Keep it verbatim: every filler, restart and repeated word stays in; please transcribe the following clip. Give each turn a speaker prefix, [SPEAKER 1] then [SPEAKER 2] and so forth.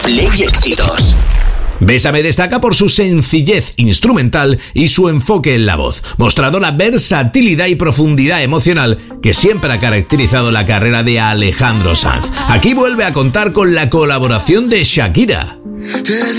[SPEAKER 1] Play Éxitos.
[SPEAKER 2] Bésame destaca por su sencillez instrumental y su enfoque en la voz, mostrando la versatilidad y profundidad emocional que siempre ha caracterizado la carrera de Alejandro Sanz. Aquí vuelve a contar con la colaboración de Shakira.
[SPEAKER 3] Te